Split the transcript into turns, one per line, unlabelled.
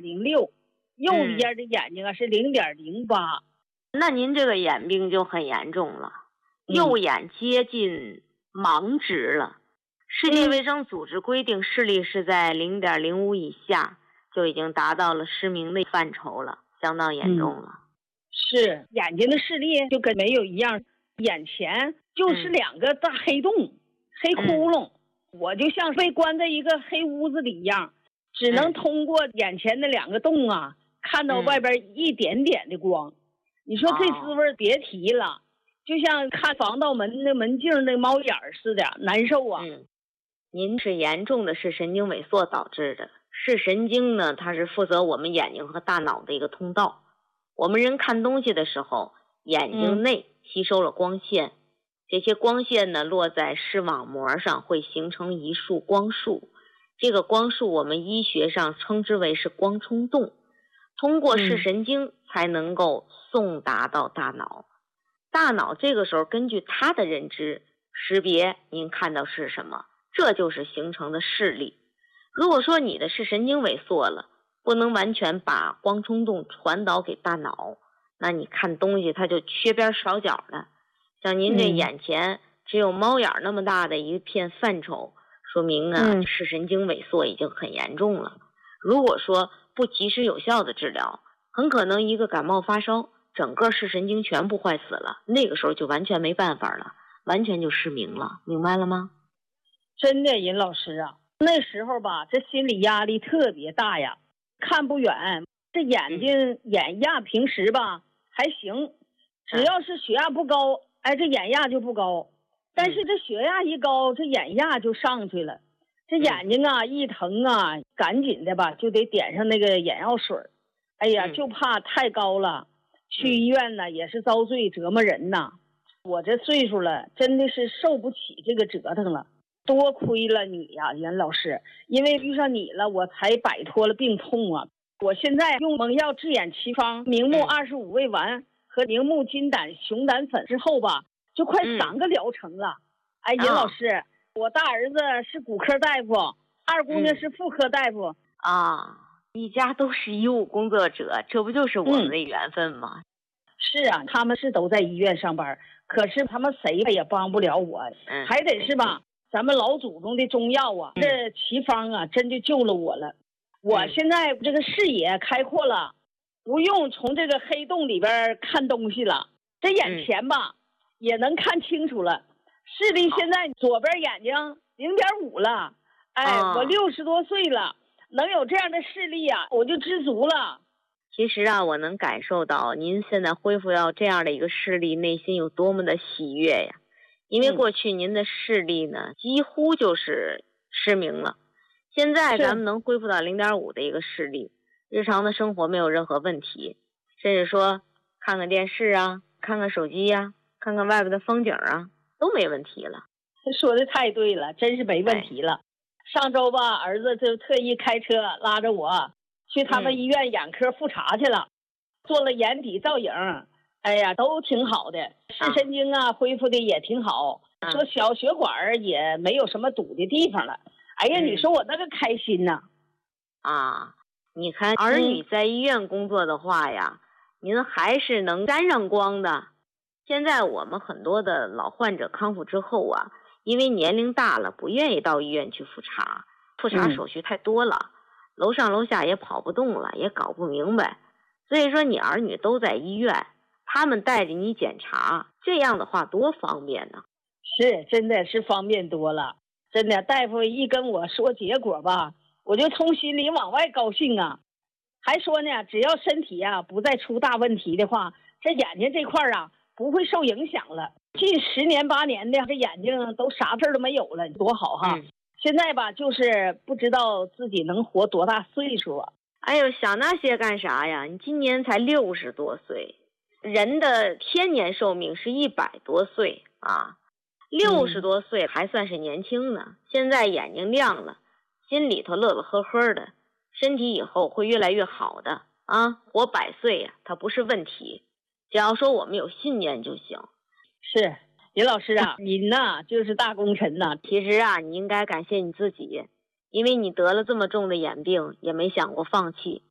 0.06，右边的眼睛是0.08。
那您这个眼病就很严重了，右眼接近盲直了。世界卫生组织规定视力是在0.05以下就已经达到了失明的范畴了，相当严重了。
是，眼睛的视力就跟没有一样，眼前就是2个大黑洞、黑窟窿，我就像被关在一个黑屋子里一样，只能通过眼前的2个洞啊，看到外边一点点的光。你说这滋味别提了，就像看防盗门的门镜的猫眼似的，难受啊。
您是严重的视神经萎缩导致的。视神经呢，它是负责我们眼睛和大脑的一个通道。我们人看东西的时候，眼睛内吸收了光线，这些光线呢落在视网膜上，会形成一束光束。这个光束我们医学上称之为是光冲动，通过视神经才能够送达到大脑。大脑这个时候根据它的认知识别您看到是什么，这就是形成的视力。如果说你的视神经萎缩了，不能完全把光冲动传导给大脑，那你看东西它就缺边少角的。像您这眼前只有猫眼那么大的一片范畴，说明啊视神经萎缩已经很严重了。如果说不及时有效的治疗，很可能一个感冒发烧，整个视神经全部坏死了，那个时候就完全没办法了，完全就失明了，明白了吗？
真的，尹老师啊，那时候吧，这心理压力特别大呀，看不远，这眼睛眼压平时吧还行，只要是血压不高，这眼压就不高。但是这血压一高，这眼压就上去了。这眼睛啊一疼啊，赶紧的吧就得点上那个眼药水。哎呀，就怕太高了，去医院呢也是遭罪折磨人呐。我这岁数了，真的是受不起这个折腾了。多亏了你呀，袁老师，因为遇上你了，我才摆脱了病痛啊。我现在用蒙药治眼奇方明目25味丸和明目金胆熊胆粉之后吧，就快3个疗程了。尹老师，我大儿子是骨科大夫，二姑娘是妇科大夫
一家都是医务工作者，这不就是我们的缘分吗？
是啊，他们是都在医院上班，可是他们谁也帮不了我，还得是吧咱们老祖宗的中药啊，这奇方啊真就救了我了。我现在这个视野开阔了，不用从这个黑洞里边看东西了，这眼前吧也能看清楚了。视力现在左边眼睛0.5了，我60多岁了，能有这样的视力啊，我就知足了。
其实啊，我能感受到您现在恢复到这样的一个视力，内心有多么的喜悦呀！因为过去您的视力呢，几乎就是失明了。现在咱们能恢复到0.5的一个视力，日常的生活没有任何问题，甚至说看看电视啊，看看手机啊，看看外边的风景啊，都没问题了。
说的太对了，真是没问题了。上周吧，儿子就特意开车拉着我去他们医院眼科复查去了，做了眼底造影，哎呀，都挺好的，视神经啊恢复的也挺好，说小血管也没有什么堵的地方了。哎呀，你说我那个开心呐！
你看儿女在医院工作的话呀，您还是能沾上光的。现在我们很多的老患者康复之后啊，因为年龄大了，不愿意到医院去复查，复查手续太多了，楼上楼下也跑不动了，也搞不明白。所以说你儿女都在医院，他们带着你检查，这样的话多方便呢。
是，真的是方便多了。真的，大夫一跟我说结果吧，我就从心里往外高兴啊。还说呢，只要身体啊不再出大问题的话，这眼睛这块啊不会受影响了。近10年8年的，这眼睛都啥事都没有了，多好哈！现在吧，就是不知道自己能活多大岁数啊。
哎呦，想那些干啥呀？你今年才60多岁，人的天年寿命是100多岁啊。60多岁还算是年轻呢，现在眼睛亮了，心里头乐乐呵呵的，身体以后会越来越好的啊，活100岁呀，它不是问题，只要说我们有信念就行。
是，尹老师啊，您呐就是大功臣呐。
其实啊，你应该感谢你自己，因为你得了这么重的眼病，也没想过放弃，